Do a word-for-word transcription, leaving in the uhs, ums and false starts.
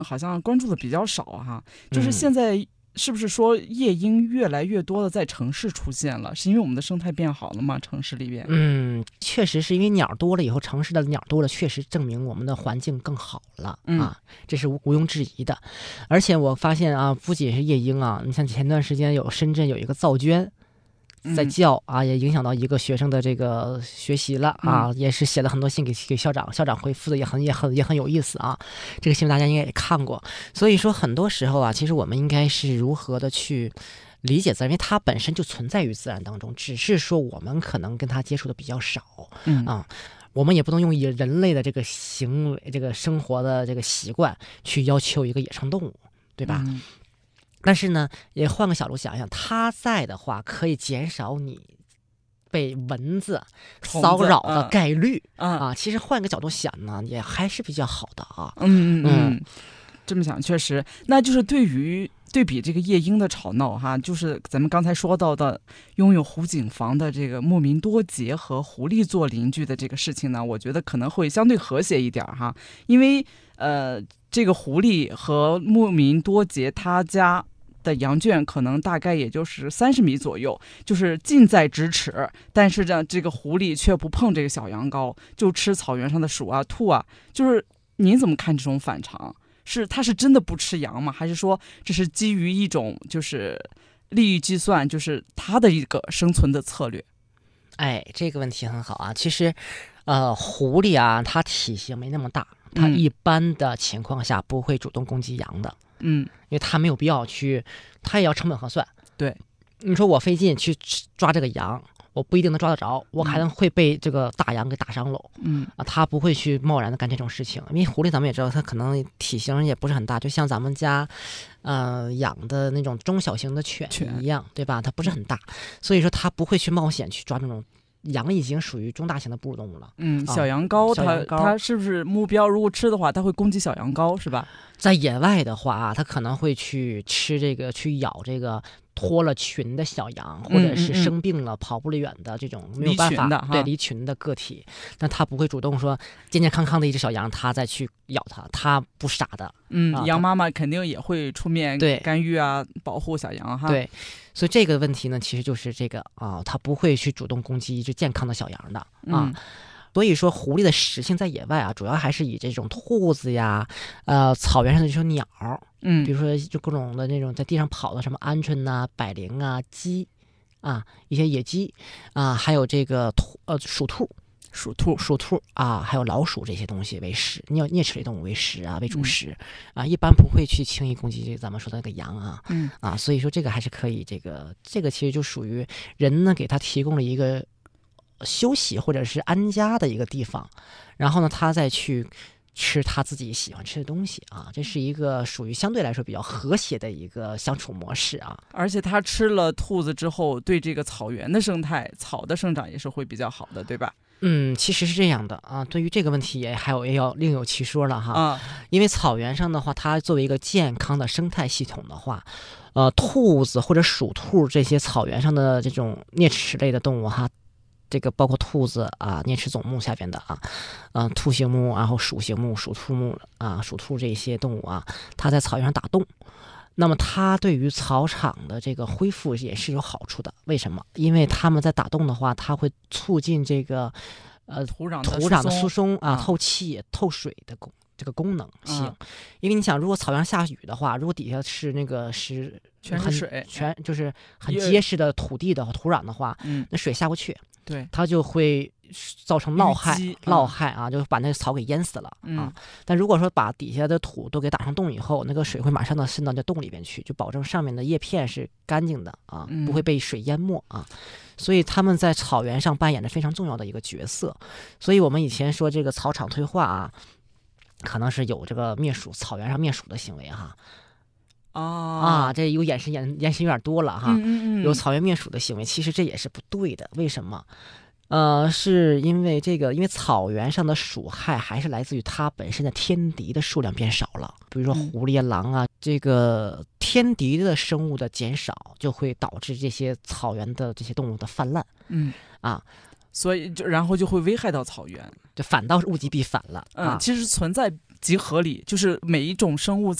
好像关注的比较少哈，就是现在是不是说夜莺越来越多的在城市出现了？是因为我们的生态变好了吗？城市里边？ 嗯，确实是因为鸟多了以后，城市的鸟多了，确实证明我们的环境更好了、嗯、啊，这是毋庸置疑的。而且我发现啊，不仅是夜莺啊，你像前段时间有深圳有一个噪鹃。在叫啊，也影响到一个学生的这个学习了啊，嗯、也是写了很多信给给校长，校长回复的也很也很也很有意思啊。这个新闻大家应该也看过，所以说很多时候啊，其实我们应该是如何的去理解自然，因为它本身就存在于自然当中，只是说我们可能跟它接触的比较少，嗯啊，我们也不能用以人类的这个行为、这个生活的这个习惯去要求一个野生动物，对吧？嗯，但是呢，也换个角度想想，它在的话，可以减少你被蚊子骚扰的概率、嗯、啊。其实换个角度想呢，也还是比较好的啊。 嗯嗯嗯，这么想确实，那就是对于对比这个夜莺的吵闹哈，就是咱们刚才说到的拥有湖景房的这个牧民多杰和狐狸做邻居的这个事情呢，我觉得可能会相对和谐一点哈，因为呃，这个狐狸和牧民多杰他家的羊圈可能大概也就是三十米左右，就是近在咫尺，但是呢，这个狐狸却不碰这个小羊羔，就吃草原上的鼠啊、兔啊。就是您怎么看这种反常？是他是真的不吃羊吗？还是说这是基于一种就是利益计算，就是他的一个生存的策略？ 哎，这个问题很好啊。其实，呃，狐狸啊，它体型没那么大，它一般的情况下不会主动攻击羊的。嗯，因为他没有必要去，他也要成本核算。 对， 你说我费劲去抓这个羊，我不一定能抓得着，我还能会被这个大羊给打伤喽。嗯啊，他不会去贸然的干这种事情，因为狐狸咱们也知道，它可能体型也不是很大，就像咱们家，呃，养的那种中小型的犬一样，对吧？它不是很大，所以说它不会去冒险去抓那种。羊已经属于中大型的哺乳动物了。 嗯，小羊羔它、 啊、 它是不是目标？如果吃的话，它会攻击小羊羔，是吧？ 在野外的话啊，它可能会去吃这个，去咬这个脱了群的小羊，或者是生病了、嗯嗯、跑不了远的这种没有办法离群对离群的个体，但它不会主动说健健康康的一只小羊，它再去咬它，它不傻的。 嗯，啊、羊妈妈肯定也会出面干预啊，保护小羊哈。 对。所以这个问题呢，其实就是这个啊，它不会去主动攻击一只健康的小羊的啊。嗯、所以说，狐狸的食性在野外啊，主要还是以这种兔子呀，呃，草原上的这种鸟，嗯，比如说就各种的那种在地上跑的什么鹌鹑呐、百灵啊、鸡啊，一些野鸡啊，还有这个兔呃鼠兔。 鼠兔、 鼠兔啊，还有老鼠这些东西为食，啮啮齿类动物为食啊，为主食、嗯、啊，一般不会去轻易攻击这个咱们说的那个羊啊，嗯啊，所以说这个还是可以，这个这个其实就属于人呢给他提供了一个休息或者是安家的一个地方，然后呢他再去吃他自己喜欢吃的东西啊，这是一个属于相对来说比较和谐的一个相处模式啊。 而且他吃了兔子之后，对这个草原的生态、草的生长也是会比较好的，对吧？ 嗯，其实是这样的啊。对于这个问题也还有也要另有其说了哈。啊，因为草原上的话，它作为一个健康的生态系统的话，呃，兔子或者鼠兔这些草原上的这种啮齿类的动物哈，这个包括兔子啊，啮齿总目下边的啊，呃，兔形目，然后鼠形目、鼠兔目啊，鼠兔这些动物啊，它在草原上打洞。那么它对于草场的这个恢复也是有好处的。为什么？因为它们在打洞的话，它会促进这个呃土壤土壤的疏松啊、 啊透气、透水的功这个功能性。 啊、 因为你想，如果草原下雨的话，如果底下是那个是全是水， 全就是很结实的土地的土壤的话，嗯，那水下不去， 对， 它就会造成涝害，涝害啊，就把那个草给淹死了、嗯、啊。但如果说把底下的土都给打上洞以后，那个水会马上的渗到这洞里边去，就保证上面的叶片是干净的啊，不会被水淹没啊。所以他们在草原上扮演着非常重要的一个角色。所以我们以前说这个草场退化啊，可能是有这个灭鼠，草原上灭鼠的行为哈。 啊啊，这有延伸延延伸有点多了哈。 嗯嗯嗯， 有草原灭鼠的行为，其实这也是不对的。为什么？呃，是因为这个，因为草原上的鼠害还是来自于它本身的天敌的数量变少了，比如说狐狸、狼啊，嗯、这个天敌的生物的减少，就会导致这些草原的这些动物的泛滥。 嗯啊， 所以就然后就会危害到草原， 就反倒是物极必反了。 嗯， 啊、 其实存在极合理，就是每一种生物在